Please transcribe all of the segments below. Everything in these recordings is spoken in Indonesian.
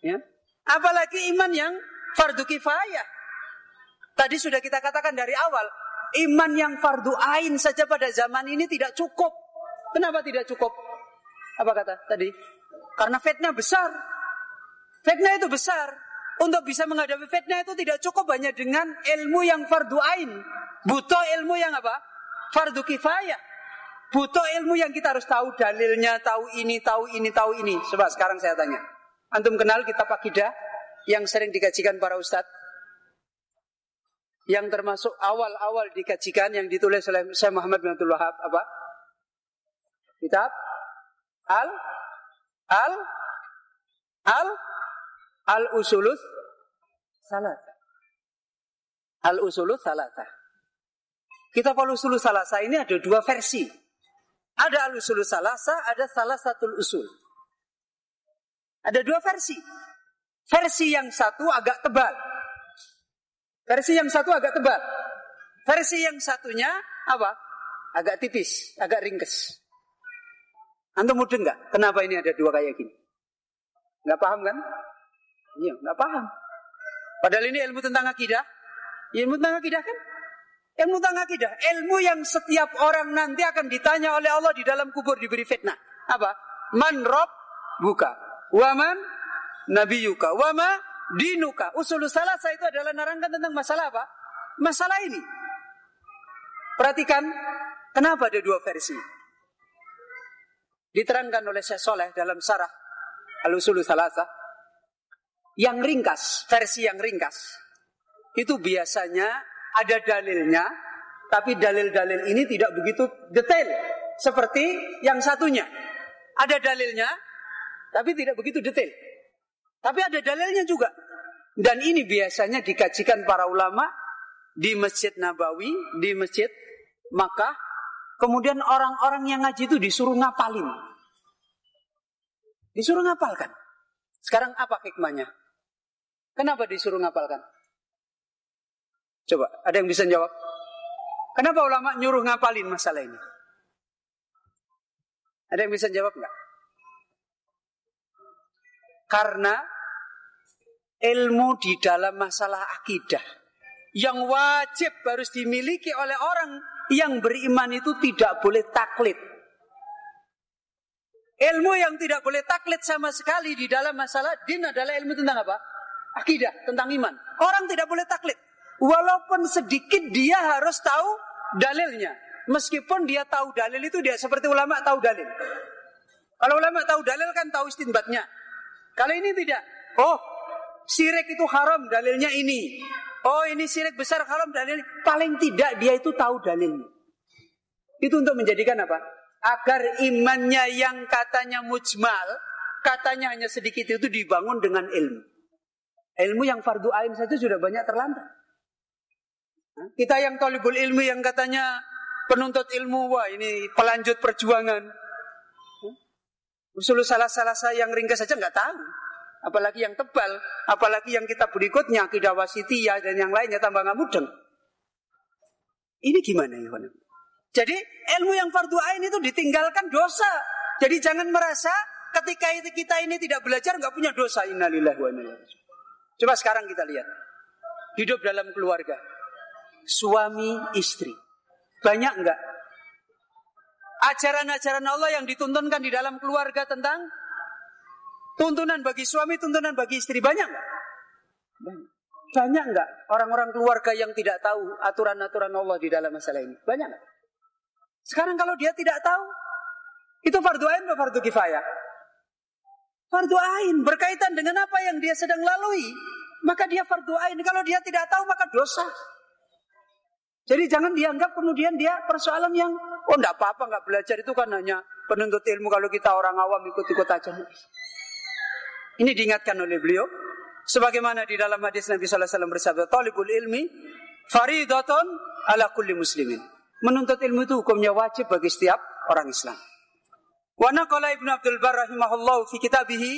Ya. Apalagi iman yang fardu kifayah. Tadi sudah kita katakan dari awal, iman yang fardu ain saja pada zaman ini tidak cukup. Kenapa tidak cukup? Apa kata tadi? Karena fitnah besar. Fitnah itu besar. Untuk bisa menghadapi fitnah itu tidak cukup hanya dengan ilmu yang fardu ain. Butuh ilmu yang apa? Fardu kifayah. Butuh ilmu yang kita harus tahu dalilnya, tahu ini, tahu ini, tahu ini. Coba sekarang saya tanya. Antum kenal kitab akidah yang sering dikajikan para ustadz? Yang termasuk awal-awal dikajikan yang ditulis oleh Syekh Muhammad bin Abdul Wahab apa? Kitab Al-Usulus Salasah. Al-Usulus Salasah. Kitab Al-Usulus Salasah ini ada dua versi. Ada Al-Usulus Salasah, ada Salasatul Usul. Ada dua versi. Versi yang satu agak tebal. Versi yang satu agak tebal. Versi yang satunya apa? Agak tipis, agak ringkes. Antum mudeng nggak? Kenapa ini ada dua kayak gini? Nggak paham kan? Iya, nggak paham. Padahal ini ilmu tentang akidah. Ilmu tentang akidah kan? Ilmu tentang akidah. Ilmu yang setiap orang nanti akan ditanya oleh Allah di dalam kubur diberi fitnah. Apa? Man rob buka. Waman nabiyuka. Wama dinuka. Usulul salasah itu adalah nerangkan tentang masalah apa? Masalah ini. Perhatikan, kenapa ada dua versi? Diterangkan oleh Syekh Saleh dalam Syarah Al-Usulul Salasah. Yang ringkas, versi yang ringkas. Itu biasanya ada dalilnya, tapi dalil-dalil ini tidak begitu detail seperti yang satunya. Ada dalilnya, tapi tidak begitu detail. Tapi ada dalilnya juga. Dan ini biasanya dikajikan para ulama di Masjid Nabawi, di Masjid Makkah. Kemudian orang-orang yang ngaji itu disuruh ngapalin. Disuruh ngapalkan. Sekarang apa hikmahnya? Kenapa disuruh ngapalkan? Coba, ada yang bisa jawab? Kenapa ulama nyuruh ngapalin masalah ini? Ada yang bisa jawab enggak? Karena ilmu di dalam masalah akidah yang wajib harus dimiliki oleh orang yang beriman itu tidak boleh taklid. Ilmu yang tidak boleh taklid sama sekali di dalam masalah din adalah ilmu tentang apa? Akidah, tentang iman. Orang tidak boleh taklid. Walaupun sedikit dia harus tahu dalilnya. Meskipun dia tahu dalil itu dia seperti ulama tahu dalil. Kalau ulama tahu dalil kan tahu istinbatnya. Kalau ini tidak. Oh, syirik itu haram, dalilnya ini. Oh, ini syirik besar haram, dalilnya. Paling tidak dia itu tahu dalilnya. Itu untuk menjadikan apa? Agar imannya yang katanya mujmal, katanya hanya sedikit itu dibangun dengan ilmu. Ilmu yang fardu ain saja sudah banyak terlantar. Kita yang thalibul ilmu yang katanya penuntut ilmu, wah ini pelanjut perjuangan. Usul salah-salah yang ringkas saja nggak tahu. Apalagi yang tebal, apalagi yang kitab berikutnya, Aqidah Wasithiyah dan yang lainnya tambah nggak mudeng. Ini gimana ya? Jadi ilmu yang fardu ain itu ditinggalkan dosa. Jadi jangan merasa ketika itu kita ini tidak belajar nggak punya dosa. Innalillahi wa inna ilaihi raji'un. Coba sekarang kita lihat hidup dalam keluarga, suami istri, banyak enggak ajaran-ajaran Allah yang dituntunkan di dalam keluarga tentang tuntunan bagi suami, tuntunan bagi istri, banyak enggak? Banyak enggak orang-orang keluarga yang tidak tahu aturan-aturan Allah di dalam masalah ini? Banyak enggak? Sekarang kalau dia tidak tahu, itu fardu ain atau fardu kifayah? Fardu ain, berkaitan dengan apa yang dia sedang lalui, maka dia fardu ain. Kalau dia tidak tahu, maka dosa. Jadi jangan dianggap kemudian dia persoalan yang, oh enggak apa-apa, enggak belajar itu kan hanya penuntut ilmu, kalau kita orang awam ikut-ikut aja. Ini diingatkan oleh beliau, sebagaimana di dalam hadis Nabi sallallahu alaihi wasallam bersabda, "Talibul ilmi faridatun ala kulli muslimin." Menuntut ilmu itu hukumnya wajib bagi setiap orang Islam. Wa naqala Ibnu Abdul Barr rahimahullah fi kitabih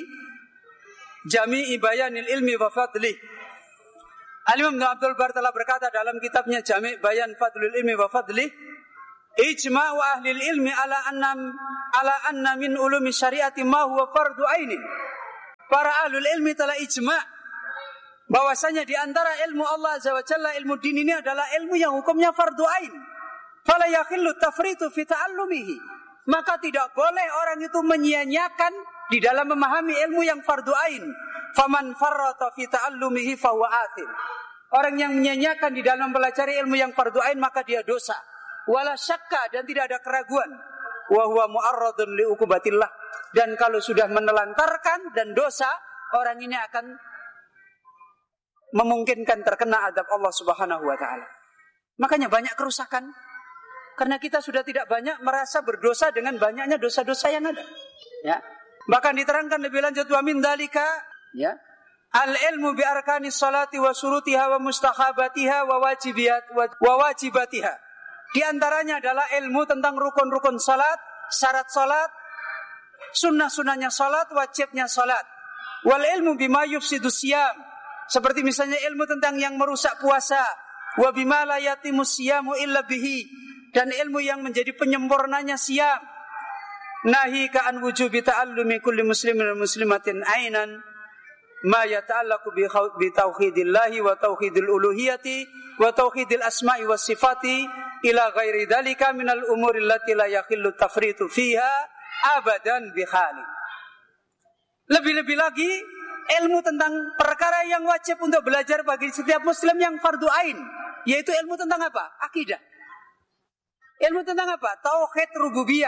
Jami'i Bayanil Ilmi wa Fadlih. Al-Imam Ibnu Abdul Barr telah berkata dalam kitabnya Jami' Bayan Fadlul Ilmi wa Fadlih, ijma'u ahli ilmi ala anna min ulumi syariati ma huwa fardu ainin Para ahlul ilmi telah ijma' bahwasanya di antara ilmu Allah Azza wa Jalla, ilmu din ini adalah ilmu yang hukumnya fardu ain. Fala yakhillu tafritu fi ta'allumihi. Maka tidak boleh orang itu menyia-nyiakan di dalam memahami ilmu yang fardu ain. Faman farrata fi ta'allumihi fahuwa athim. Orang yang menyia-nyiakan di dalam mempelajari ilmu yang fardu ain maka dia dosa. Wala syakka, dan tidak ada keraguan. Wa huwa mu'arradun li uqubatillah. Dan kalau sudah menelantarkan dan dosa, orang ini akan memungkinkan terkena azab Allah Subhanahu wa taala. Makanya banyak kerusakan karena kita sudah tidak banyak merasa berdosa dengan banyaknya dosa-dosa yang ada. Ya. Bahkan diterangkan lebih lanjut, wa min dzalika, ya, al-ilmu bi arkanis salati wa syurutiha wa mustahabatiha wa wajibatiha. Di antaranya adalah ilmu tentang rukun-rukun salat, syarat salat, sunnah-sunnahnya salat, wajibnya salat. Wal ilmu bima yufsidu siyam, seperti misalnya ilmu tentang yang merusak puasa, wa bima la yatimu siyamu illa bihi, dan ilmu yang menjadi penyempurnanya siyam. Nahi ka an wujubi ta'allumi kulli muslimin wa muslimatin ainan ma yata'allaqu bi tauhidillahi wa tauhidil uluhiyati wa tauhidil asma'i was sifati ila ghairi dzalika minal umuri allati la yakhillu tafritu fiha abadan bi khalin. Lebih-lebih lagi ilmu tentang perkara yang wajib untuk belajar bagi setiap muslim yang fardu ain, yaitu ilmu tentang apa? Akidah. Ilmu tentang apa? Tauhid rububiyah.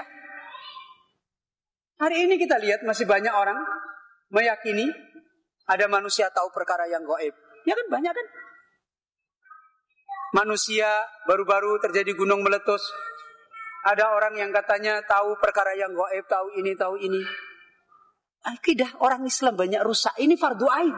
Hari ini kita lihat masih banyak orang meyakini ada manusia tahu perkara yang gaib. Ya kan, banyak kan? Manusia baru-baru terjadi gunung meletus. Ada orang yang katanya tahu perkara yang gaib, tahu ini, tahu ini. Akidah orang Islam banyak rusak. Ini fardu ain.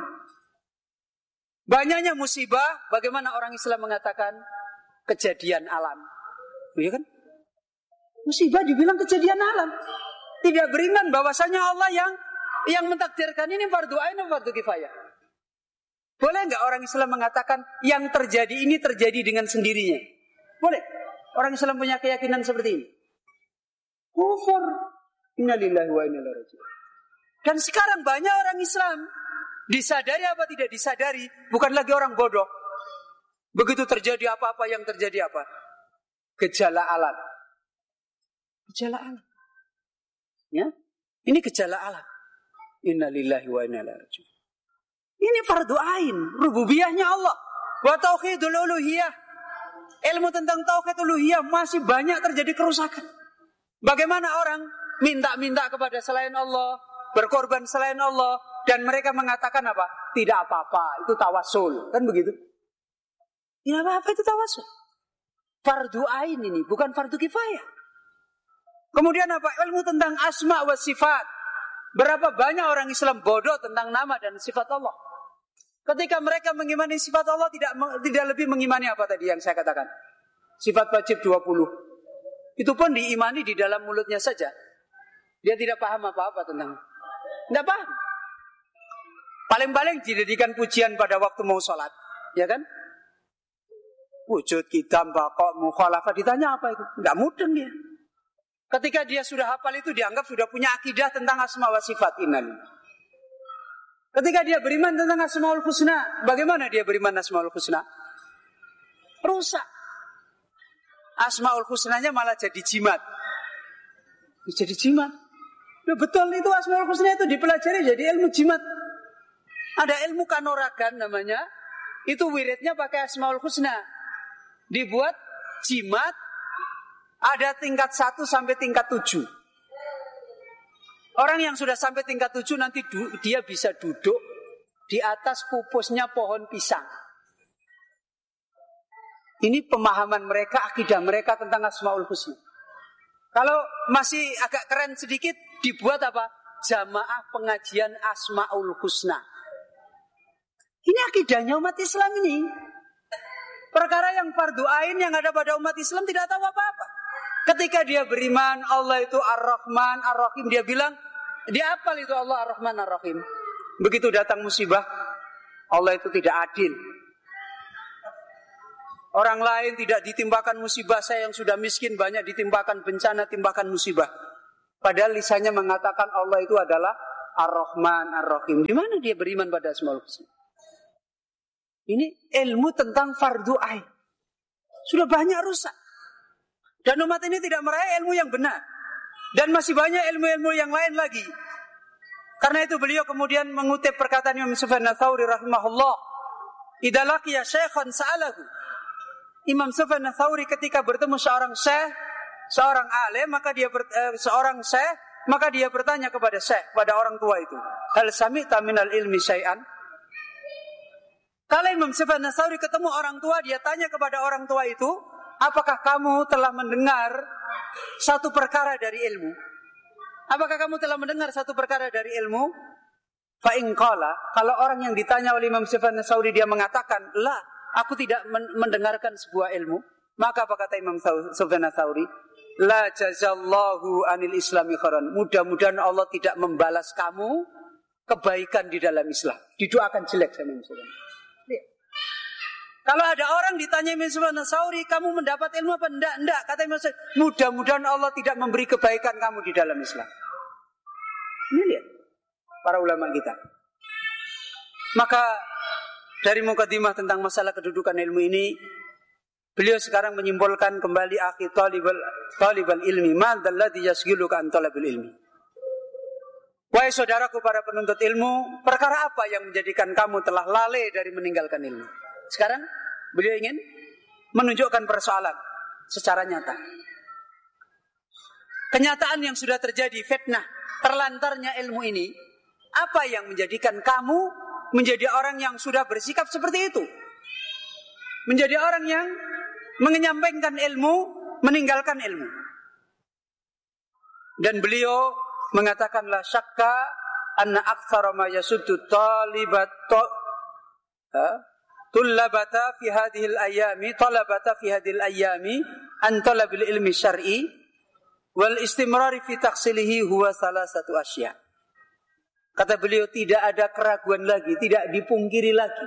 Banyaknya musibah, bagaimana orang Islam mengatakan kejadian alam. Iya kan? Musibah dibilang kejadian alam. Tidak beriman bahwasanya Allah yang mentakdirkan ini fardu ain atau fardu kifayah. Boleh enggak orang Islam mengatakan yang terjadi ini terjadi dengan sendirinya? Boleh. Orang Islam punya keyakinan seperti ini. Kufur. Innalillahi wa inna ilaihi raji'un. Dan sekarang banyak orang Islam, disadari apa tidak disadari, bukan lagi orang bodoh. Begitu terjadi apa-apa, yang terjadi apa? Gejala alam. Gejala alam. Ya, ini gejala alam. Innalillahi wa inna ilaihi raji'un. Ini fardu ain, rububiyahnya Allah. Wa tauhidul uluhiyah. Ilmu tentang tauhid uluhiyah masih banyak terjadi kerusakan. Bagaimana orang minta-minta kepada selain Allah, berkorban selain Allah, dan mereka mengatakan apa? Tidak apa-apa, itu tawasul. Kan begitu? Tidak apa-apa, itu tawasul. Fardu ain ini, bukan fardu kifayah. Kemudian apa? Ilmu tentang asma wa sifat. Berapa banyak orang Islam bodoh tentang nama dan sifat Allah. Ketika mereka mengimani sifat Allah, tidak lebih mengimani apa tadi yang saya katakan. Sifat wajib 20. Itu pun diimani di dalam mulutnya saja. Dia tidak paham apa-apa tentang. Tidak paham. Paling-paling dijadikan pujian pada waktu mau sholat. Ya kan? Wujud, kitam, bakok, mukhalafah. Ditanya apa itu? Tidak mudeng dia. Ketika dia sudah hafal itu dianggap sudah punya akidah tentang asma wa sifat. Ketika dia beriman tentang asmaul husna, bagaimana dia beriman asmaul husna? Rusak. Asmaul husnanya malah jadi jimat. Jadi jimat. Ya betul, itu asmaul husna itu dipelajari jadi ilmu jimat. Ada ilmu kanuragan namanya. Itu wiridnya pakai asmaul husna. Dibuat jimat. Ada tingkat 1 sampai tingkat 7. Orang yang sudah sampai tingkat 7 nanti dia bisa duduk di atas pupusnya pohon pisang. Ini pemahaman mereka, akidah mereka tentang Asmaul Husna. Kalau masih agak keren sedikit, dibuat apa? Jamaah pengajian Asmaul Husna. Ini akidahnya umat Islam ini. Perkara yang fardu ain yang ada pada umat Islam tidak tahu apa-apa. Ketika dia beriman Allah itu Ar-Rahman, Ar-Rahim, dia bilang, dia hafal itu Allah Ar-Rahman, Ar-Rahim. Begitu datang musibah, Allah itu tidak adil. Orang lain tidak ditimpakan musibah, saya yang sudah miskin banyak ditimpakan bencana, timpakan musibah. Padahal lisannya mengatakan Allah itu adalah Ar-Rahman, Ar-Rahim. Di mana dia beriman pada Asmaul Husna? Ini ilmu tentang fardu ain. Sudah banyak rusak. Dan umat ini tidak meraih ilmu yang benar. Dan masih banyak ilmu-ilmu yang lain lagi. Karena itu beliau kemudian mengutip perkataan Imam Sufyan Ats-Tsauri rahimahullah. Idza laqiya syaikhan sa'alahu. Imam Sufyan Ats-Tsauri ketika bertemu seorang syekh, seorang alim, maka dia bertanya kepada syekh, pada orang tua itu, hal sami'ta minal ilmi syai'an? Kalau Imam Sufyan Ats-Tsauri ketemu orang tua, dia tanya kepada orang tua itu, apakah kamu telah mendengar satu perkara dari ilmu? Apakah kamu telah mendengar satu perkara dari ilmu? Fa in qala, kalau orang yang ditanya oleh Imam Sufyan Ats-Tsauri dia mengatakan, la, aku tidak mendengarkan sebuah ilmu. Maka apa kata Imam Sufyan Ats-Tsauri? La jazallahu anil islami khairan. Mudah-mudahan Allah tidak membalas kamu kebaikan di dalam Islam. Didoakan jelek sama Imam Sufyan. Kalau ada orang ditanya Imam Sufyan Ats-Tsauri, kamu mendapat ilmu apa? Enggak. Kata Imam Sufyan, mudah-mudahan Allah tidak memberi kebaikan kamu di dalam Islam. Ini lihat para ulama kita. Maka dari mukadimah tentang masalah kedudukan ilmu ini, beliau sekarang menyimpulkan kembali akhi talibal ilmi, ma dalladhi yasghiluka an talabil ilmi. Wahai saudaraku para penuntut ilmu, perkara apa yang menjadikan kamu telah lalai dari meninggalkan ilmu? Sekarang beliau ingin menunjukkan persoalan secara nyata. Kenyataan yang sudah terjadi, fitnah, terlantarnya ilmu ini, apa yang menjadikan kamu menjadi orang yang sudah bersikap seperti itu? Menjadi orang yang menyampaikan ilmu, meninggalkan ilmu. Dan beliau mengatakan la syakka anna aktsara ma yasuddu talabata fi hadhil ayami an talabil ilmi syar'i wal istimrari fi taksilihi huwa salasatu asya. Kata beliau, tidak ada keraguan lagi, tidak dipungkiri lagi.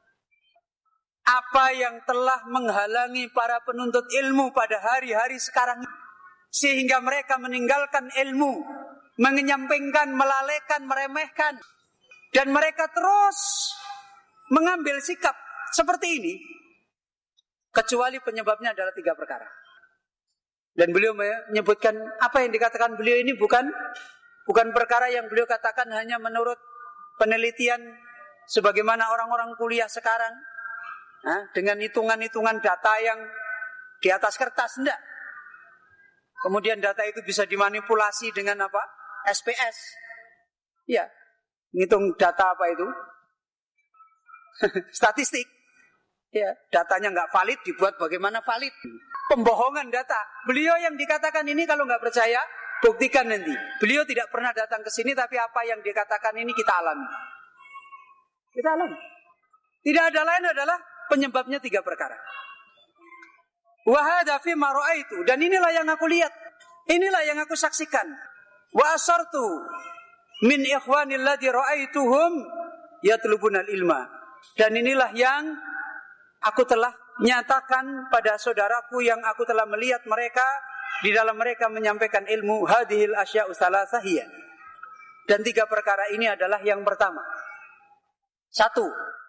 Apa yang telah menghalangi para penuntut ilmu pada hari-hari sekarang sehingga mereka meninggalkan ilmu, menyampingkan, melalaikan, meremehkan, dan mereka terus mengambil sikap seperti ini, kecuali penyebabnya adalah 3 perkara. Dan beliau menyebutkan apa yang dikatakan beliau ini bukan perkara yang beliau katakan hanya menurut penelitian sebagaimana orang-orang kuliah sekarang, dengan hitungan-hitungan data yang di atas kertas, enggak. Kemudian data itu bisa dimanipulasi dengan apa? SPS. Ya, ngitung data apa itu? Statistik. Ya, datanya nggak valid dibuat bagaimana valid. Pembohongan data. Beliau yang dikatakan ini kalau nggak percaya, buktikan nanti. Beliau tidak pernah datang ke sini, tapi apa yang dikatakan ini kita alami. Kita alami. Tidak ada lain adalah penyebabnya 3 perkara. Wa hadza fi ma ra'aitu, dan inilah yang aku lihat. Inilah yang aku saksikan. Wa asartu min ikhwanil ladzi ra'aituhum yatlubunal ilma. Dan inilah yang aku telah nyatakan pada saudaraku yang aku telah melihat mereka di dalam mereka menyampaikan ilmu. Hadhil asya'u salasah hiya. Dan 3 perkara ini adalah yang pertama. 1.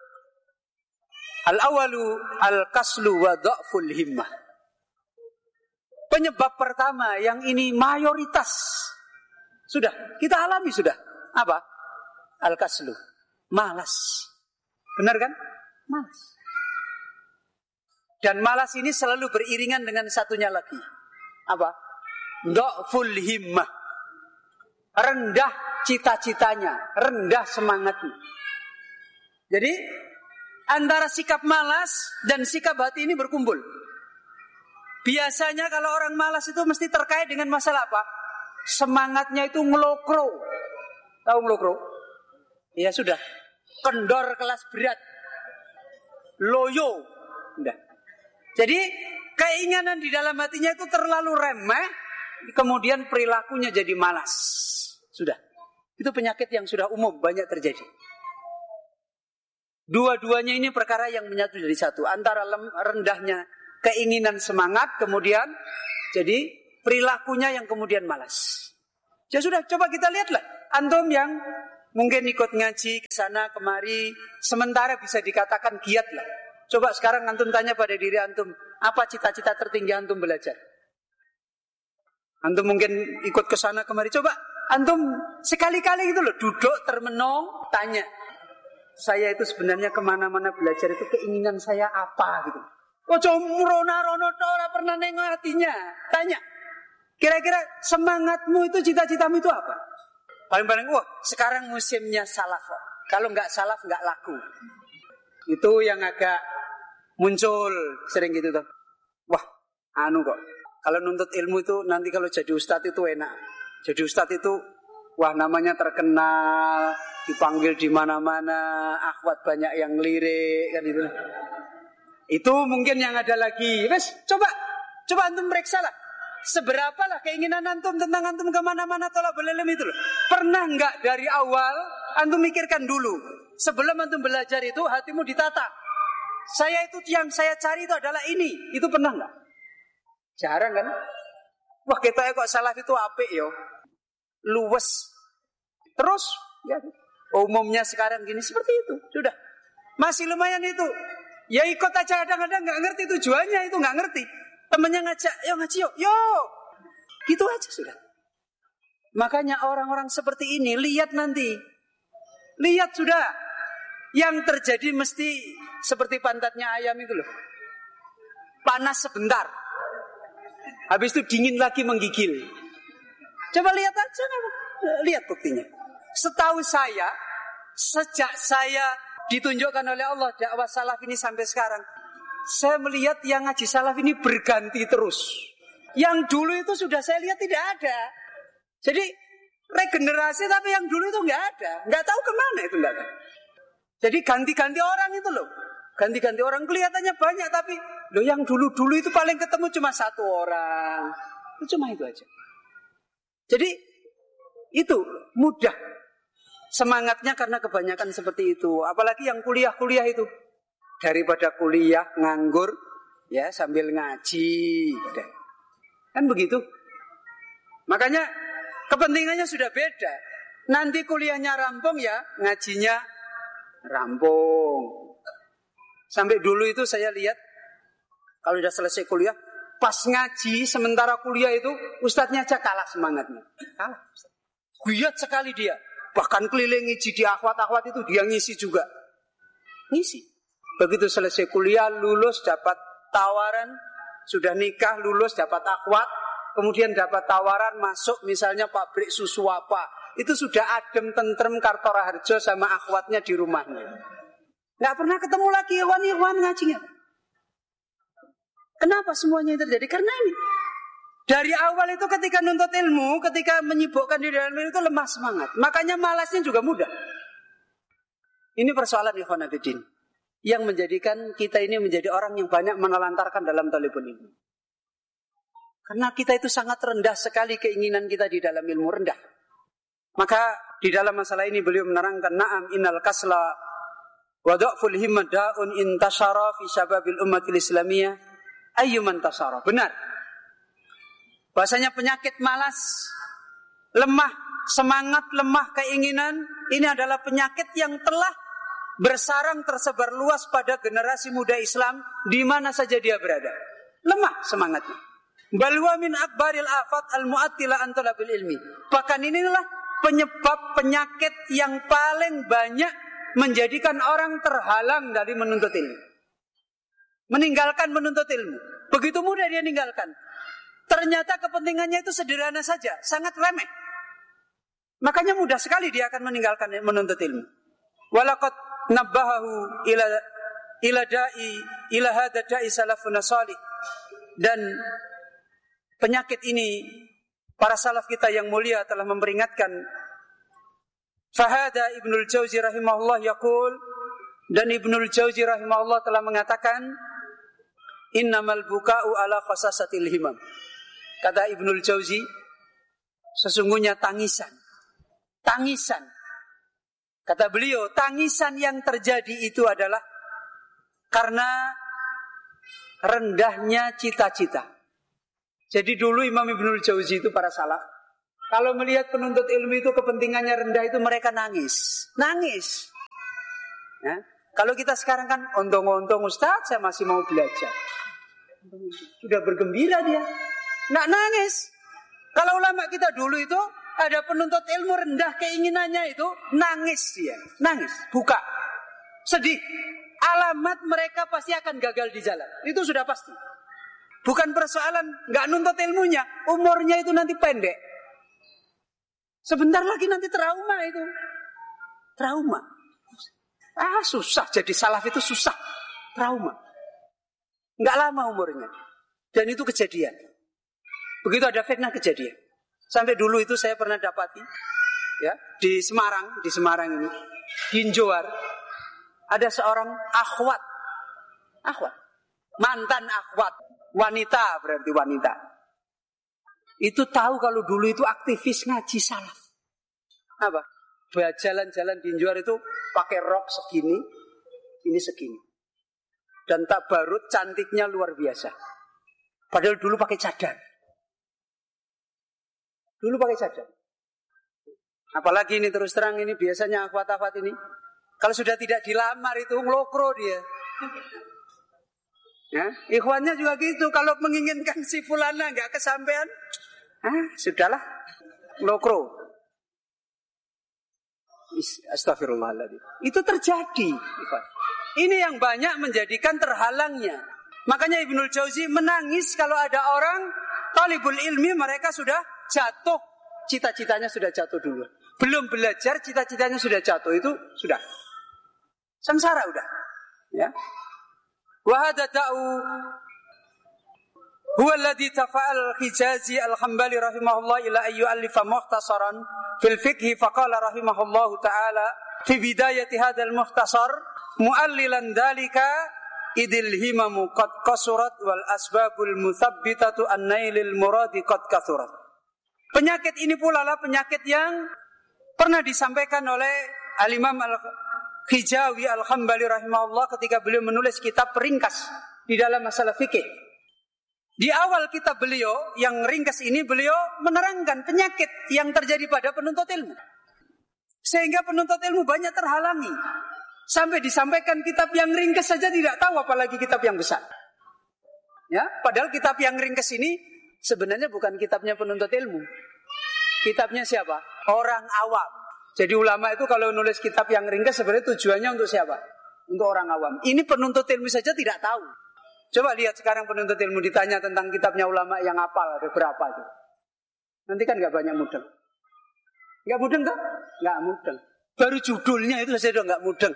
Al-awalu al-kaslu wa dha'ful himmah. Penyebab pertama yang ini mayoritas sudah kita alami sudah. Apa? Al-kaslu. Malas. Benar kan? Malas. Dan malas ini selalu beriringan dengan satunya lagi. Apa? Dha'ful himmah. Rendah cita-citanya, rendah semangatnya. Jadi antara sikap malas dan sikap hati ini berkumpul. Biasanya kalau orang malas itu mesti terkait dengan masalah apa? Semangatnya itu ngelokro. Tahu ngelokro? Ya sudah. Kendor kelas berat. Loyo. Udah. Jadi keinginan di dalam hatinya itu terlalu remeh, kemudian perilakunya jadi malas. Sudah. Itu penyakit yang sudah umum, banyak terjadi. Dua-duanya ini perkara yang menyatu jadi satu. Antara rendahnya keinginan semangat, kemudian jadi perilakunya yang kemudian malas. Ya sudah, coba kita lihatlah. Antum yang mungkin ikut ngaji ke sana kemari, sementara bisa dikatakan giat lah. Coba sekarang antum tanya pada diri antum, apa cita-cita tertinggi antum belajar? Antum mungkin ikut ke sana kemari, coba antum sekali-kali gitu loh, duduk termenung, tanya, saya itu sebenarnya kemana-mana belajar itu keinginan saya apa gitu. Oh rono ora pernah nengok hatinya. Tanya, kira-kira semangatmu itu, cita-citamu itu apa? Paling-paling, wah sekarang musimnya salaf. Kalau nggak salaf nggak laku. Itu yang agak muncul sering gitu tuh. Wah, kok. Kalau nuntut ilmu itu nanti kalau jadi ustadz itu enak. Jadi ustadz itu, wah namanya terkenal, dipanggil di mana-mana, akhwat banyak yang lirik kan itu. Itu mungkin yang ada lagi. Wes, coba antum periksa lah. Seberapa lah keinginan antum tentang antum kemana-mana tolabul ilm itu loh. Pernah nggak dari awal antum mikirkan dulu, sebelum antum belajar itu hatimu ditata. Saya itu yang saya cari itu adalah ini. Itu pernah nggak? Jarang kan? Wah kita kok salaf itu apik yo, luwes. Terus ya umumnya sekarang gini seperti itu. Sudah masih lumayan itu. Ya ikut aja, kadang-kadang nggak ngerti tujuannya, itu nggak ngerti. Temennya ngajak, yuk ngaji yuk. Gitu aja sudah. Makanya orang-orang seperti ini, lihat nanti. Lihat sudah. Yang terjadi mesti seperti pantatnya ayam itu loh. Panas sebentar. Habis itu dingin lagi menggigil. Coba lihat aja. Lihat buktinya. Setahu saya, sejak saya ditunjukkan oleh Allah dakwah salaf ini sampai sekarang, saya melihat yang ngaji salaf ini berganti terus. Yang dulu itu sudah saya lihat tidak ada. Jadi regenerasi, tapi yang dulu itu nggak ada. Nggak tahu kemana itu, nggak ada. Jadi ganti-ganti orang itu loh. Ganti-ganti orang kelihatannya banyak, tapi loh yang dulu-dulu itu paling ketemu cuma satu orang. Itu cuma itu aja. Jadi itu mudah semangatnya karena kebanyakan seperti itu. Apalagi yang kuliah-kuliah itu. Daripada kuliah nganggur ya sambil ngaji. Kan begitu. Makanya kepentingannya sudah beda. Nanti kuliahnya rampung ya, ngajinya rampung. Sampai dulu itu saya lihat kalau sudah selesai kuliah, pas ngaji sementara kuliah itu ustadznya aja kalah semangatnya. Kalah. Giat sekali dia. Bahkan keliling ngisi di akhwat-akhwat itu dia ngisi juga. Ngisi. Begitu selesai kuliah, lulus dapat tawaran, sudah nikah, lulus dapat akhwat, kemudian dapat tawaran masuk misalnya pabrik susu apa. Itu sudah adem tentrem Kartora Harjo sama akhwatnya di rumahnya. Nggak pernah ketemu lagi ikhwan ngajinya. Kenapa semuanya terjadi? Karena ini. Dari awal itu ketika nuntut ilmu, ketika menyibukkan diri dalam ilmu itu lemah semangat. Makanya malasnya juga mudah. Ini persoalan ikhwan fillah yang menjadikan kita ini menjadi orang yang banyak menelantarkan dalam talibul ilmu. Karena kita itu sangat rendah sekali keinginan kita di dalam ilmu, rendah. Maka di dalam masalah ini beliau menerangkan, na'am innal kasla wa dha'ful himmah da'un intashara fi syababil ummatil islamiyah ayyuman tasara. Benar. Bahasanya penyakit malas, lemah semangat, lemah keinginan, ini adalah penyakit yang telah bersarang tersebar luas pada generasi muda Islam di mana saja dia berada. Lemah semangatnya. Bal huwa min akbaril afat al-mu'attila an talabil ilmi. Bahkan inilah penyebab penyakit yang paling banyak menjadikan orang terhalang dari menuntut ilmu. Meninggalkan menuntut ilmu. Begitu mudah dia meninggalkan. Ternyata kepentingannya itu sederhana saja, sangat remeh. Makanya mudah sekali dia akan meninggalkan menuntut ilmu. Walaqad nabbahahu ila hada da'i salafun salih. Dan penyakit ini para salaf kita yang mulia telah memperingatkan. Fahada Ibnul Jauzi rahimahullah yaqul, dan Ibnul Jauzi rahimahullah telah mengatakan, innamal buka'u ala khasasatil himam. Kata Ibnul Jauzi, sesungguhnya tangisan. Kata beliau, tangisan yang terjadi itu adalah karena rendahnya cita-cita. Jadi dulu Imam Ibnul Jauzi itu para salaf, Kalau melihat penuntut ilmu itu kepentingannya rendah itu mereka nangis. Nangis. Ya. Kalau kita sekarang kan ontong-ontong, Ustaz saya masih mau belajar. Sudah bergembira dia. Nggak nangis. Kalau ulama kita dulu itu ada penuntut ilmu rendah keinginannya itu nangis dia. Nangis. Buka. Sedih. Alamat mereka pasti akan gagal di jalan. Itu sudah pasti. Bukan persoalan nggak nuntut ilmunya. Umurnya itu nanti pendek. Sebentar lagi nanti trauma itu. Trauma. Susah. Jadi salaf itu susah. Trauma. Nggak lama umurnya. Dan itu kejadian. Begitu ada fitnah kejadian. Sampai dulu itu saya pernah dapati. Ya, di Semarang ini. Di Injoar. Ada seorang akhwat. Mantan akhwat. Wanita berarti wanita. Itu tahu kalau dulu itu aktivis ngaji salaf. Apa? Jalan-jalan di Injuar itu pakai rok segini, ini segini. Dan tabarut cantiknya luar biasa. Padahal dulu pakai cadar. Apalagi ini terus terang ini biasanya akhwat-akhwat ini. Kalau sudah tidak dilamar itu ngelokro dia. Ya, ikhwannya juga gitu. Kalau menginginkan si fulana nggak kesampean, sudahlah, lokro. Astagfirullahaladzim. Itu terjadi. Ini yang banyak menjadikan terhalangnya. Makanya Ibnul Jauzi menangis kalau ada orang talibul ilmi mereka sudah jatuh, cita-citanya sudah jatuh dulu. Belum belajar, cita-citanya sudah jatuh, itu sudah sengsara udah. Ya. وهذا داء هو الذي تفعل الحجازي الحنبلي رحمه الله إلى أن يؤلف مختصرا في الفقه فقال رحمه الله تعالى في بداية هذا المختصر مؤللا ذلك إذ الهمم قد قصرت والأسباب المثبتة عن نيل المراد قد كثرت. Penyakit ini pula lah penyakit yang pernah disampaikan oleh Al-Imam Hijawi Al-Hambali rahimahullah ketika beliau menulis kitab ringkas di dalam masalah fikih. Di awal kitab beliau yang ringkas ini beliau menerangkan penyakit yang terjadi pada penuntut ilmu. Sehingga penuntut ilmu banyak terhalangi. Sampai disampaikan kitab yang ringkas saja tidak tahu apalagi kitab yang besar. Ya, padahal kitab yang ringkas ini sebenarnya bukan kitabnya penuntut ilmu. Kitabnya siapa? Orang awam. Jadi ulama itu kalau nulis kitab yang ringkas sebenarnya tujuannya untuk siapa? Untuk orang awam. Ini penuntut ilmu saja tidak tahu. Coba lihat sekarang penuntut ilmu ditanya tentang kitabnya ulama yang hafal ada berapa itu. Nanti kan nggak banyak mudeng. Nggak mudeng kan? Nggak mudeng. Baru judulnya itu saja udah nggak mudeng.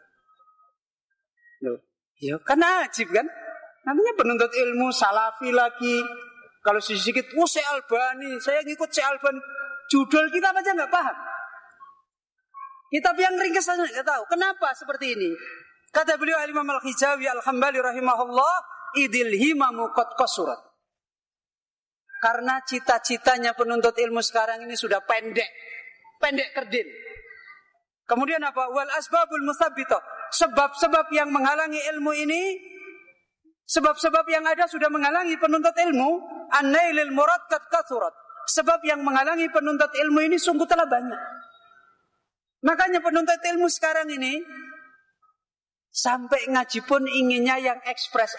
Loh, ya kan ajib kan? Nantinya penuntut ilmu salafi lagi. Kalau sedikit, Syekh Albani, saya ngikut Syekh Albani. Judul kitab aja nggak paham. Kitab yang ringkas saja nggak tahu. Kenapa seperti ini? Kata beliau Al-Imam Al-Hijawi Al-Hambali rahimahullah, idil himamu qad qasurat. Karena cita-citanya penuntut ilmu sekarang ini sudah pendek kerdil. Kemudian apa? Wal asbabul musabbitah. Sebab-sebab yang menghalangi ilmu ini, sebab-sebab yang ada sudah menghalangi penuntut ilmu, an-nailil murad qad qasurat. Sebab yang menghalangi penuntut ilmu ini sungguh telah banyak. Makanya penuntut ilmu sekarang ini sampai ngaji pun inginnya yang ekspres.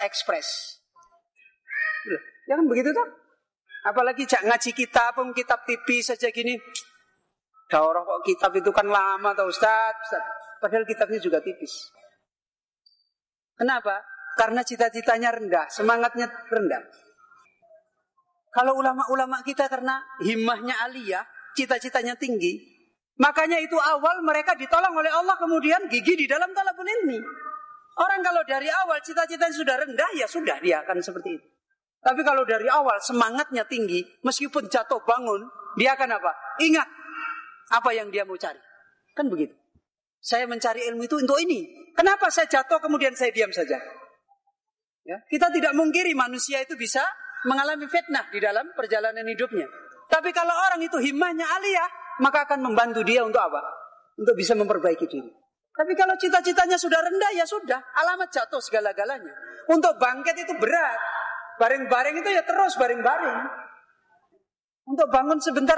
Ya kan begitu tuh? Apalagi ngaji kitab tipis saja gini. Daurah kok kitab itu kan lama tau Ustaz. Padahal kitabnya juga tipis. Kenapa? Karena cita-citanya rendah, semangatnya rendah. Kalau ulama-ulama kita karena himmahnya aliyah, cita-citanya tinggi, makanya itu awal mereka ditolong oleh Allah kemudian gigih di dalam talabul ilmi. Orang kalau dari awal cita-citanya sudah rendah ya sudah dia akan seperti itu. Tapi kalau dari awal semangatnya tinggi, meskipun jatuh bangun, dia akan apa? Ingat apa yang dia mau cari. Kan begitu. Saya mencari ilmu itu untuk ini. Kenapa saya jatuh kemudian saya diam saja? Ya, kita tidak mungkiri manusia itu bisa mengalami fitnah di dalam perjalanan hidupnya. Tapi kalau orang itu himmahnya aliyah, maka akan membantu dia untuk apa? Untuk bisa memperbaiki diri. Tapi kalau cita-citanya sudah rendah, ya sudah. Alamat jatuh segala-galanya. Untuk bangkit itu berat. Baring-baring itu ya terus baring-baring. Untuk bangun sebentar,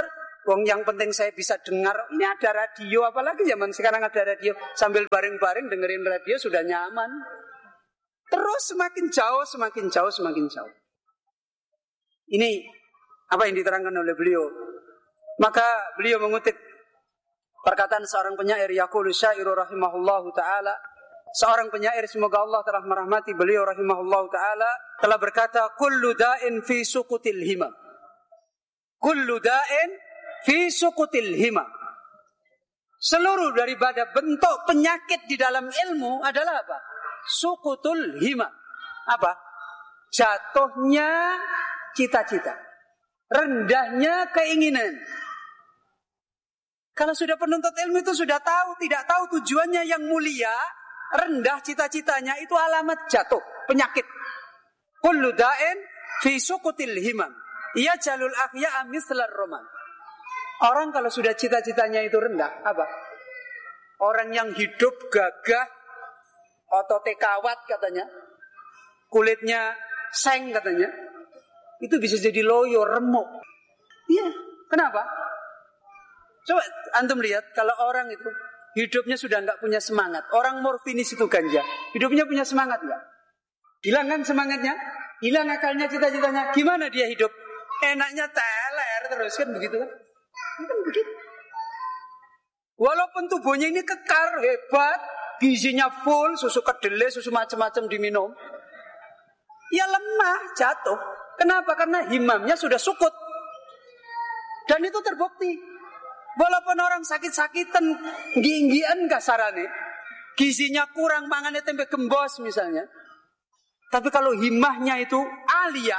Wong yang penting saya bisa dengar. Ini ada radio, apalagi zaman sekarang ada radio. Sambil baring-baring dengerin radio sudah nyaman. Terus semakin jauh, semakin jauh, semakin jauh. Ini apa yang diterangkan oleh beliau. Maka beliau mengutip perkataan seorang penyair, yaqulu syairu rahimahullahu ta'ala. Seorang penyair, semoga Allah telah merahmati beliau rahimahullahu ta'ala, telah berkata, kullu da'in fi suqutil himam. Kullu da'in fi suqutil himam. Seluruh daripada bentuk penyakit di dalam ilmu adalah apa? Suqutul himam. Apa? Jatuhnya cita-cita. Rendahnya keinginan. Kalau sudah penuntut ilmu itu sudah tahu, tidak tahu tujuannya yang mulia, rendah cita-citanya, itu alamat jatuh, penyakit. Kullu da'in fi suqutil himam. Ia jalul ahya'a mislar roman. Orang kalau sudah cita-citanya itu rendah, apa? Orang yang hidup gagah, ototnya kawat katanya, kulitnya seng katanya, itu bisa jadi loyo, remuk. Iya, kenapa? Coba antum lihat, kalau orang itu hidupnya sudah nggak punya semangat. Orang morfinis itu ganja, hidupnya punya semangat nggak? Hilang kan semangatnya? Hilang akalnya, cita-citanya. Gimana dia hidup? Enaknya teler terus, kan begitu kan? Kan begitu. Walaupun tubuhnya ini kekar, hebat, gizinya full, susu kedelai, susu macam-macam diminum, ya lemah, jatuh. Kenapa? Karena himamnya sudah sukut. Dan itu terbukti. Walaupun orang sakit-sakitan, ginggian kasarane, gizinya kurang, mangannya tempe gembos misalnya. Tapi kalau himahnya itu aliyah,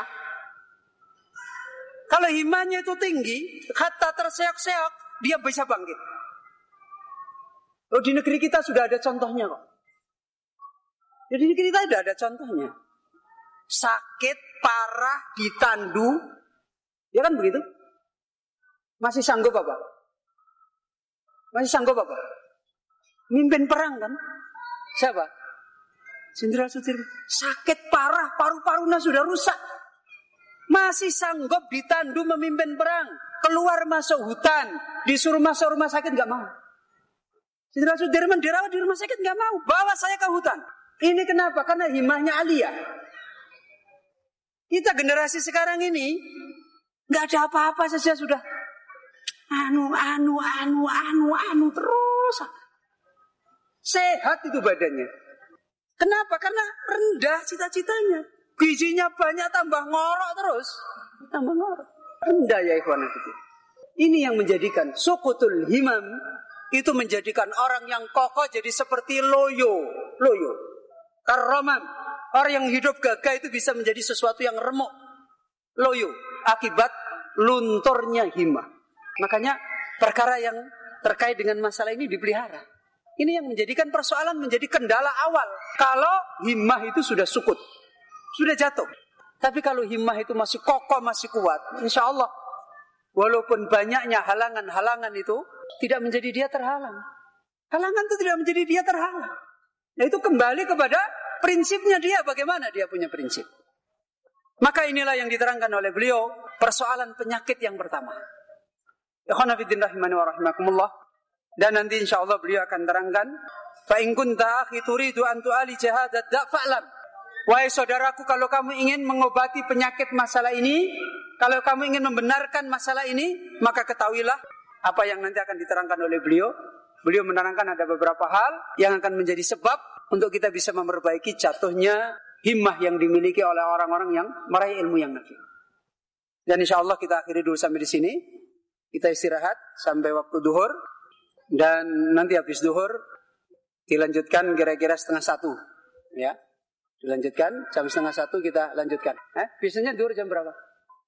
kalau himahnya itu tinggi, hatta terseok-seok, dia bisa bangkit. Oh, di negeri kita sudah ada contohnya kok. Di negeri kita sudah ada contohnya. Sakit parah ditandu, ya kan begitu? Masih sanggup apa? Masih sanggup apa? Mimpin perang kan? Siapa? Jenderal Sudirman. Sakit parah, paru-parunya sudah rusak. Masih sanggup ditandu memimpin perang. Keluar masuk hutan, disuruh masuk rumah sakit, gak mau. Jenderal Sudirman dirawat di rumah sakit, gak mau. Bawa saya ke hutan. Ini kenapa? Karena himahnya aliyah. Kita generasi sekarang ini gak ada apa-apa saja sudah anu terus. Sehat itu badannya. Kenapa? Karena rendah cita-citanya. Gizinya banyak, tambah ngorok terus. Tambah ngorok. Rendah ya ikhwan itu. Ini yang menjadikan sukutul himam, itu menjadikan orang yang kokoh jadi seperti loyo. Karomam. Orang yang hidup gagah itu bisa menjadi sesuatu yang remuk. Loyo. Akibat lunturnya himah. Makanya perkara yang terkait dengan masalah ini dipelihara. Ini yang menjadikan persoalan menjadi kendala awal. Kalau himmah itu sudah sukut, sudah jatuh. Tapi kalau himmah itu masih kokoh, masih kuat, insya Allah, walaupun banyaknya halangan-halangan itu tidak menjadi dia terhalang. Halangan itu tidak menjadi dia terhalang. Nah itu kembali kepada prinsipnya dia, bagaimana dia punya prinsip. Maka inilah yang diterangkan oleh beliau, persoalan penyakit yang pertama. Ikhwana fiddin rahimani wa rahimakumullah. Dan nanti insyaallah beliau akan terangkan, fa in kunta akhi turidu an tu'ali jahadat da fa'lam. Wahai saudaraku, kalau kamu ingin mengobati penyakit masalah ini, kalau kamu ingin membenarkan masalah ini, maka ketahuilah apa yang nanti akan diterangkan oleh beliau. Beliau menerangkan ada beberapa hal yang akan menjadi sebab untuk kita bisa memperbaiki jatuhnya himmah yang dimiliki oleh orang-orang yang meraih ilmu yang nafi. Dan insyaallah kita akhiri dulu sampai di sini. Kita istirahat sampai waktu duhur. Dan nanti habis duhur dilanjutkan kira-kira 12:30. Ya, dilanjutkan jam 12:30 kita lanjutkan. Biasanya duhur jam berapa?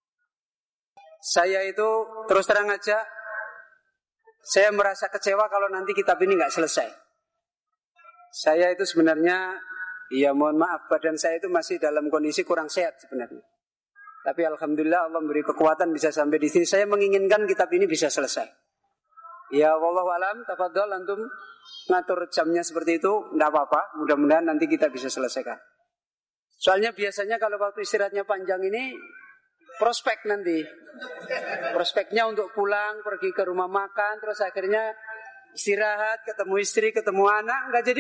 Saya itu terus terang aja, saya merasa kecewa kalau nanti kitab ini nggak selesai. Saya itu sebenarnya, ya mohon maaf, badan saya itu masih dalam kondisi kurang sehat sebenarnya. Tapi alhamdulillah Allah memberi kekuatan bisa sampai di sini. Saya menginginkan kitab ini bisa selesai. Ya wallahu alam, tafadhol antum ngatur jamnya seperti itu, enggak apa-apa. Mudah-mudahan nanti kita bisa selesaikan. Soalnya biasanya kalau waktu istirahatnya panjang ini prospek nanti. Prospeknya untuk pulang, pergi ke rumah makan, terus akhirnya istirahat, ketemu istri, ketemu anak, nggak jadi